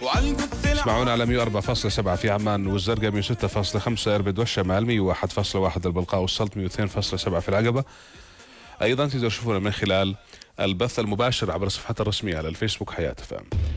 اسمعونا على 104.7 في عمان والزرقاء، 106.5 إربد والشمال، 101.1 البلقاء والسلط، 102.7 في العقبة. أيضا تقدروا تشوفونا من خلال البث المباشر عبر صفحتنا الرسمية على الفيسبوك حياة FM.